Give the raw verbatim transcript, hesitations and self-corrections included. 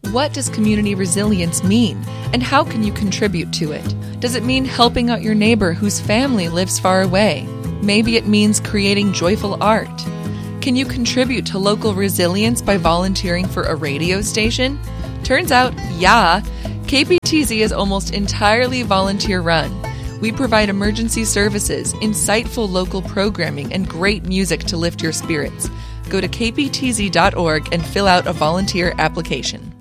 What does community resilience mean, and how can you contribute to it? Does it mean helping out your neighbor whose family lives far away? Maybe it means creating joyful art. Can you contribute to local resilience by volunteering for a radio station? Turns out, yeah, K P T Z is almost entirely volunteer-run. We provide emergency services, insightful local programming, and great music to lift your spirits. Go to k p t z dot org and fill out a volunteer application.